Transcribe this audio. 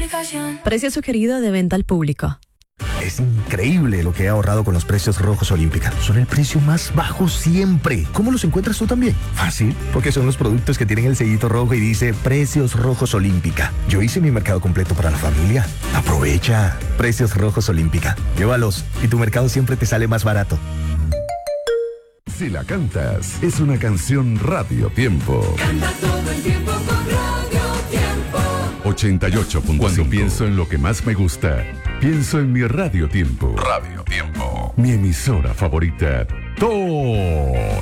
Precio sugerido de venta al público. Es increíble lo que he ahorrado con los precios rojos Olímpica. Son el precio más bajo siempre. ¿Cómo los encuentras tú también? Fácil, porque son los productos que tienen el sellito rojo y dice Precios Rojos Olímpica. Yo hice mi mercado completo para la familia. Aprovecha. Precios Rojos Olímpica. Llévalos y tu mercado siempre te sale más barato. Si la cantas, es una canción Radio Tiempo. Canta todo el tiempo con Radio Tiempo. 88.5. Cuando pienso en lo que más me gusta, pienso en mi Radio Tiempo. Radio Tiempo. Mi emisora favorita. Todo